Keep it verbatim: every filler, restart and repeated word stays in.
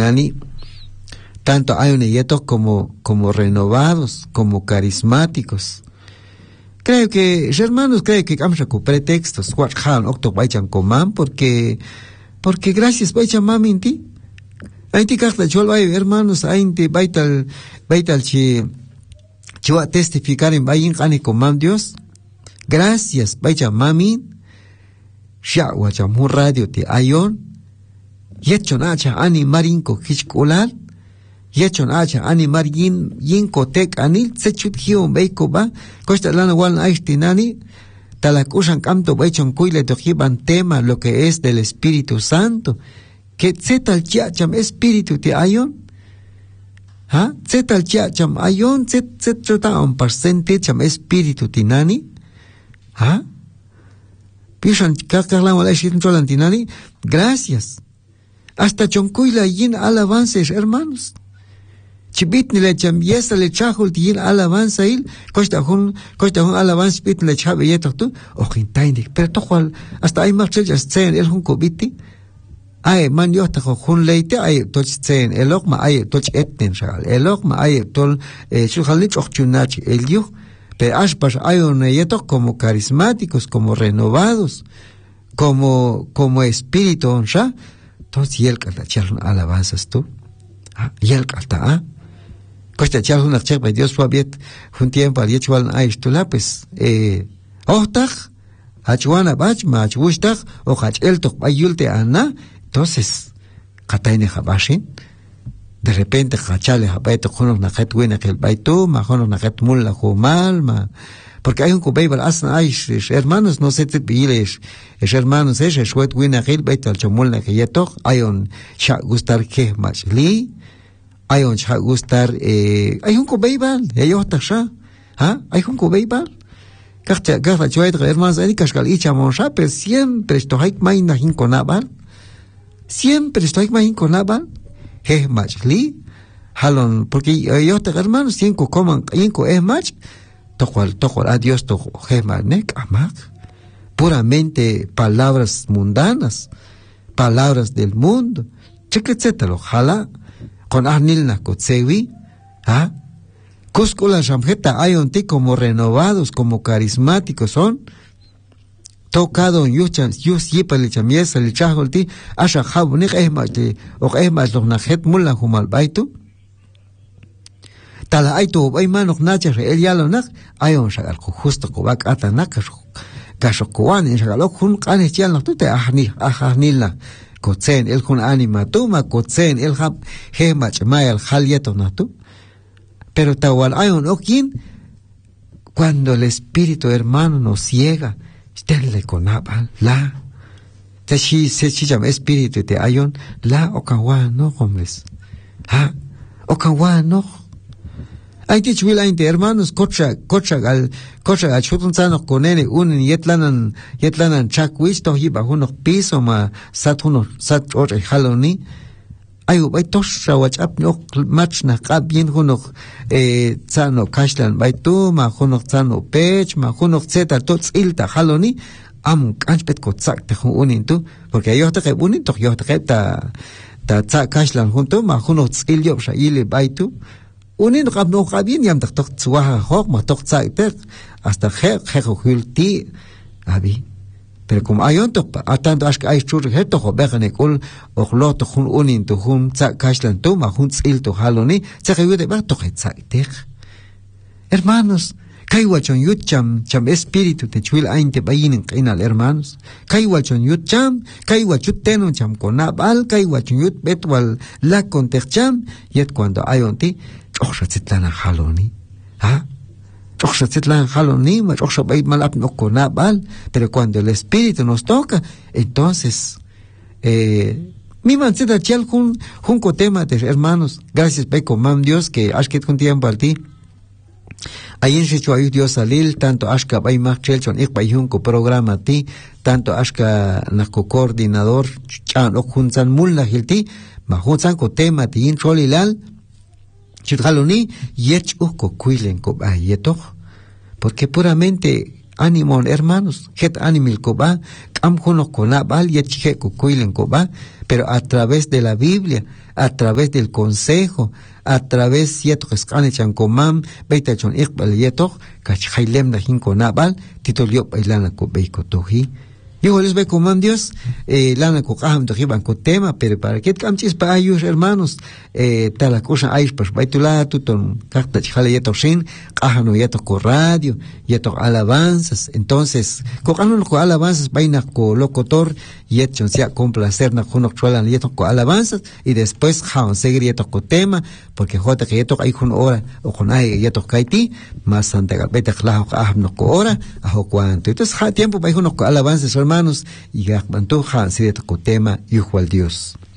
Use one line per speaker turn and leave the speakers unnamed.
tinani, tanto hay uneyetos como, como renovados, como carismáticos. Creo que, hermanos, creo que vamos a pretextos, porque, porque gracias, vaya mami, ti. Ahí te casta chol, hermanos, ahí te baital, baital chi, chiva testificar en bayin kane comam Dios. Gracias, vaya mami. Sha wachamu radio te ayon. Yechon acha ani marinko hichkolal. Yechon acha ani marin yin kotek anil sechut hion beiko ba. Costa lana wal aistinani. Talakushan camto bechon kuile tojiban tema lo que es del Espíritu Santo. Que zetal chiacham espíritu te ayon. ¿Ha? Zetal chiacham ayon zet zet chota un percentage cham espíritu tinani. ¿Ha? Pishan kakarlan wala shitin cholantinani. Gracias. Hasta chonkuila yin alabances, hermanos. Chibit ni le cham yesa le chahul yin alabanza il. Costa hun, costa hun alabanza bit le chabe yeto tu. Ojintaini. Pero tojual, hasta hay marchel ya stsen el hun kobiti. Ay, man yo ta hun leite ay toch stsen elok ma ay toch etten shagal. Elok ma ay tol shuhalich ochchunachi el yo. Pero ashpash hay un yeto como carismáticos, como renovados, como, como espíritu onsha. Entonces, y el que echarle alabanzas tú, ¿ah? Y el que está, ¿ah? Costa echarle una chepa, Dios fue abierto un tiempo al yechual aish tu lápiz, eh, ochtach, hachuana bach, mach wuchtach, o hach eltoch, bayulte ana, entonces, kataine habashin, de repente, hachale habaito, jonos najet wina que el baito, ma jonos najet mulla jumal, ma, porque hay un cubeibal asan ay hermanos no sé te piles es hermanos es es wet wina gil bait al chomul na que yeto hay un sha gustar que más li hay un sha gustar eh hay un cubeibal ellos tasha ha hay un cubeibal carta garra choet hermanos hay cascal y chamonsha pero siempre esto hay mai na hin conabal siempre estoy mai conabal he más li halon porque ellos hermanos cinco coman cinco es más Tojual, tojual, a Dios, tojuemanek, amak. Puramente palabras mundanas, palabras del mundo. Chequetzetalo, jala, con ahnilna kotsewi, ¿ah? Cuscula shamjeta, hay un ti como renovados, como carismáticos son. Tocado en yuchan, yus yipal chamiesa, el chajol ti, asha jabunik ehmach, o ehmach los najet mulla humal baitu. Tala ay tu ay manok nacha el yalo nak ayon shagal justo ko bak ata nak kasho kuan en shagal kun kan echal nak tu te ahni ahnila kotsen el kun anima tu ma kotsen el hab hemach mael halieto natu pero tawal ayon okin cuando el espíritu hermano nos ciega stenle konaba la te shi se shi jam espíritu te ayon la okawa no hombres ha okawa no Ay te chuila inte hermanos cocha cocha gal cocha gal chutun sano conene un yetlanan yetlanan chakwis to hiba uno piso ma sat uno sat or haloni ay ubay tosha wachap no match na qab bien uno eh sano kashlan bay tu ma uno sano pech ma uno zeta tots ilta haloni am kanchpet kotsak te unin tu porque yo te unin to yo te ta ta tsa kashlan junto ma uno il yo sha ile bay tu unin qab no qabin yam tak tok tswa hok ma tok tsa tek hasta je je hulti abi pero como ayon tok atando ask ay chur je to begane kul oklo to hun unin to hun tsa kashlan to ma hun tsil to haloni tsa yude ba to tsa tek hermanos kaiwachon yut cham cham espíritu te chuil ainte bayin qinal hermanos kaiwachon yut cham kaiwachut tenon cham konabal kaiwachon yut betwal la contercham yet cuando ayonti choxatzitlan haloni ha choxatzitlan haloni ma choxabay malap no konabal pero cuando el espíritu nos toca entonces eh mi mancita chal jun jun tema de hermanos gracias pe comam Dios que ashket con tiempo al ti ahí en Chicho hay Dios salil tanto ashka bay machel chon ik bay hunko programa ti tanto ashka nako coordinador chan ok hunsan mulla hilti ma hunsan ko tema ti in cholilal chitgaloni yech uko kuilen ko bayeto porque puramente ánimo hermanos, het animil coba, cam juno conabal y chije cucuilen coba, pero a través de la Biblia, a través del consejo, a través yeto escane chancomam, beita chon iqbal yeto, cachailem na hin conabal, titolio bailana co beiko tohi. Yo les ve como Dios, eh, lana coqaham de riban con tema, pero para que camchis para ellos hermanos, eh, tal la cosa hay pues baitula tuton carta chale yeto shin, cajano yeto co radio, yeto alabanzas, entonces, coqano co alabanzas, vaina co locutor, yeto sea complacer na juno chualan yeto co alabanzas, y después jaon seguir yeto co tema, porque jota que yeto hay con hora, o con ay yeto kaiti, más santa gabeta clajo aham no co hora, ajo cuanto, entonces ja tiempo para juno co alabanzas, hermanos, y ya mantuja, se de tu tema, y Dios.